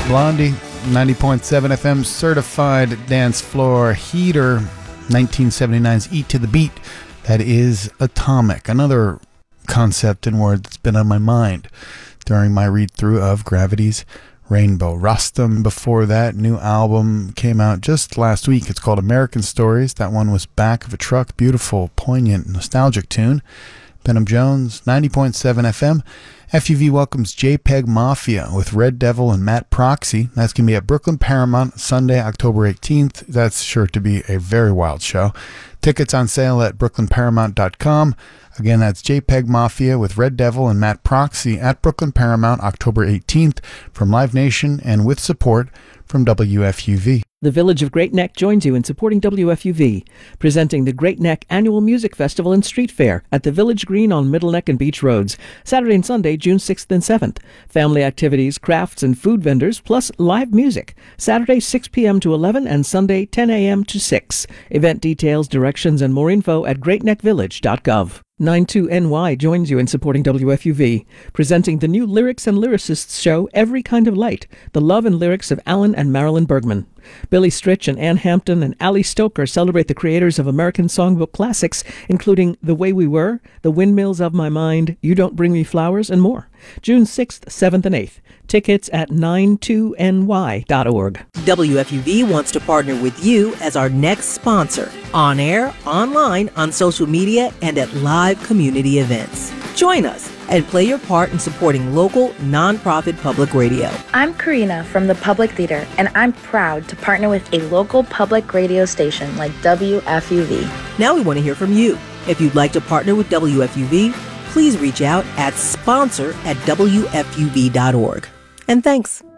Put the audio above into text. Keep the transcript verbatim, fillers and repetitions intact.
Blondie, ninety point seven F M certified dance floor heater, nineteen seventy-nine's Eat to the Beat. That is Atomic, another concept and word that's been on my mind during my read-through of Gravity's Rainbow. Rustum, before that, new album came out just last week. It's called American Stories. That one was Back of a Truck, beautiful, poignant, nostalgic tune. Benham Jones, ninety point seven F M. F U V welcomes JPEG Mafia with Red Devil and Matt Proxy. That's going to be at Brooklyn Paramount Sunday, October eighteenth. That's sure to be a very wild show. Tickets on sale at brooklyn paramount dot com. Again, that's JPEG Mafia with Red Devil and Matt Proxy at Brooklyn Paramount October eighteenth from Live Nation and with support from W F U V. The Village of Great Neck joins you in supporting W F U V, presenting the Great Neck Annual Music Festival and Street Fair at the Village Green on Middle Neck and Beach Roads, Saturday and Sunday, June sixth and seventh. Family activities, crafts, and food vendors, plus live music. Saturday, six p.m. to eleven and Sunday, ten a.m. to six. Event details, directions, and more info at great neck village dot gov. ninety-two N Y joins you in supporting W F U V, presenting the new Lyrics and Lyricists show Every Kind of Light, the love and lyrics of Alan and Marilyn Bergman. Billy Stritch and Ann Hampton and Ali Stoker celebrate the creators of American songbook classics, including The Way We Were, The Windmills of My Mind, You Don't Bring Me Flowers, and more. June sixth, seventh, and eighth. Tickets at ninety-two N Y dot org. W F U V wants to partner with you as our next sponsor, on air, online, on social media, and at live community events. Join us and play your part in supporting local, nonprofit public radio. I'm Karina from the Public Theater, and I'm proud to partner with a local public radio station like W F U V. Now we want to hear from you. If you'd like to partner with W F U V, please reach out at sponsor at W F U V dot org. And thanks.